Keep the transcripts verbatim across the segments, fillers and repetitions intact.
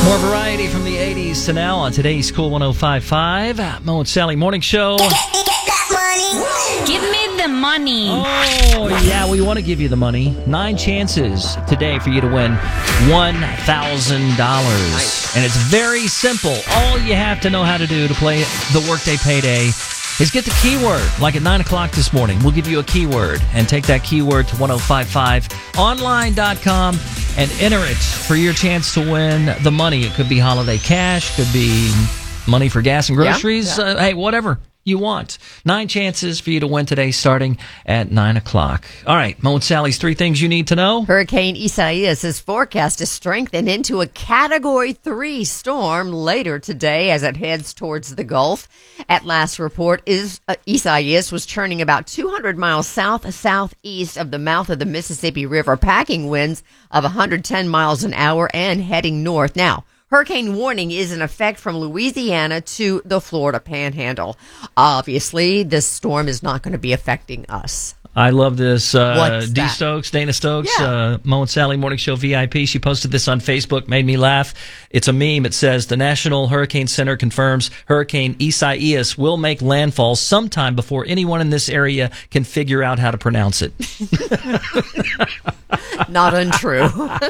More variety from the eighties to now on today's Cool one oh five point five. Mo and Sally Morning Show. Give me the money. Oh, yeah, we want to give you the money. Nine chances today for you to win one thousand dollars. Nice. And it's very simple. All you have to know how to do to play the Workday Payday is get the keyword. Like at nine o'clock this morning, we'll give you a keyword and take that keyword to ten fifty-five online dot com and enter it for your chance to win the money. It could be holiday cash, could be money for gas and groceries. Yeah, yeah. Uh, hey, whatever you want. Nine chances for you to win today starting at nine o'clock. All right, Mo and Sally's three things you need to know. Hurricane Isaias is forecast to strengthen into a Category three storm later today as it heads towards the Gulf. At last report, is, uh, Isaias was churning about two hundred miles south-southeast of the mouth of the Mississippi River, packing winds of one hundred ten miles an hour and heading north. Now, hurricane warning is in effect from Louisiana to the Florida Panhandle. Obviously, this storm is not going to be affecting us. I love this. Uh, D. that? Stokes, Dana Stokes, Yeah. uh, Mo and Sally Morning Show V I P. She posted this on Facebook, made me laugh. It's a meme. It says, the National Hurricane Center confirms Hurricane Isaias will make landfall sometime before anyone in this area can figure out how to pronounce it. Not untrue.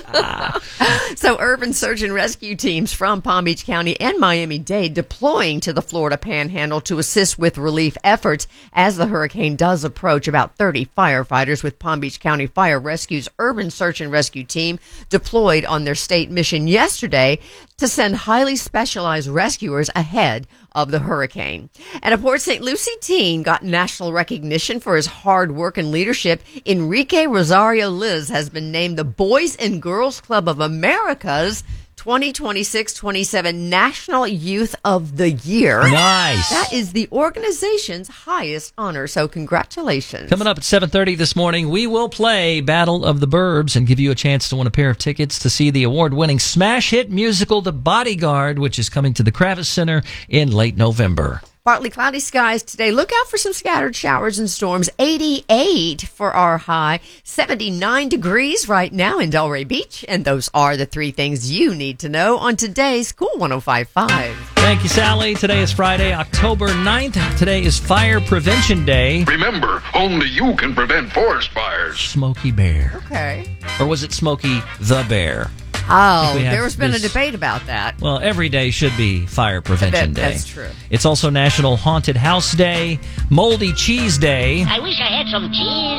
So urban search and rescue teams from Palm Beach County and Miami-Dade deploying to the Florida Panhandle to assist with relief efforts as the hurricane does approach. About thirty firefighters with Palm Beach County Fire Rescue's urban search and rescue team deployed on their state mission yesterday to send highly specialized rescuers ahead of the hurricane. And a Port Saint Lucie teen got national recognition for his hard work and leadership. Enrique Rosario Liz has been named the Boys and Girls Club of America's twenty twenty-six twenty-seven National Youth of the Year. Nice. That is the organization's highest honor, so congratulations. Coming up at seven thirty this morning, we will play Battle of the Burbs and give you a chance to win a pair of tickets to see the award-winning smash hit musical The Bodyguard, which is coming to the Kravis Center in late November. Partly cloudy skies today. Look out for some scattered showers and storms. eighty-eight for our high. seventy-nine degrees right now in Delray Beach. And those are the three things you need to know on today's Cool one oh five point five. Thank you, Sally. Today is Friday, October ninth. Today is Fire Prevention Day. Remember, only you can prevent forest fires. Smokey Bear. Okay. Or was it Smokey the Bear? Oh, we have there's been this- a debate about that. Well, every day should be Fire Prevention That- Day. that's true. It's also National Haunted House Day, Moldy Cheese Day. I wish I had some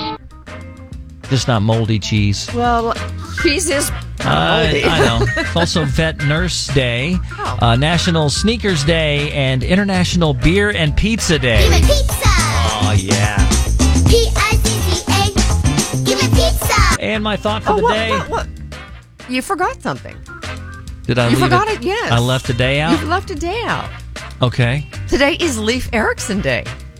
cheese. Just not moldy cheese. Well, cheese is Uh, moldy. I know. It's also Vet Nurse Day, Oh. uh, National Sneakers Day, and International Beer and Pizza Day. Give me pizza. Oh, yeah. P I C C A. Give me pizza. And my thought for Oh, the what, day. what, what? You forgot something. Did I You leave forgot it, yes. I left a day out? You've left a day out. Okay. Today is Leif Erikson Day.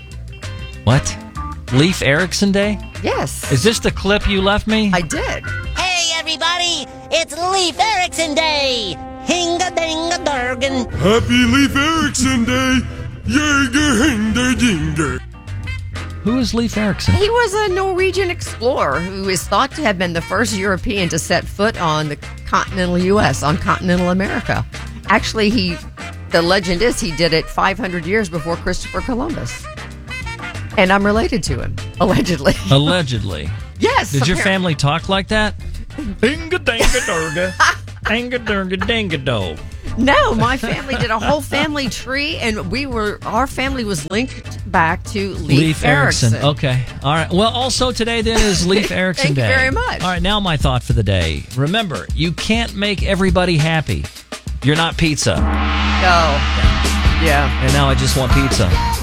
What? Leif Erikson Day? Yes. Is this the clip you left me? I did. Hey, everybody, it's Leif Erikson Day. Hinga-dinga-durgan. Happy Leif Erikson Day! Jäger hinder jinger! Who is Leif Erikson? He was a Norwegian explorer who is thought to have been the first European to set foot on the continental U S, on continental America. Actually, he, the legend is he did it five hundred years before Christopher Columbus. And I'm related to him, allegedly. Allegedly. Yes. Did your apparently. family talk like that? Dinga danga durga. Dinga durga dinga do. No, my family did a whole family tree, and we were our family was linked back to Leif, Leif Erikson. Okay. All right. Well, also today then is Leif Erikson Thank you Day. very much. All right. Now my thought for the day. Remember, you can't make everybody happy. You're not pizza. Go. Yeah. And now I just want pizza.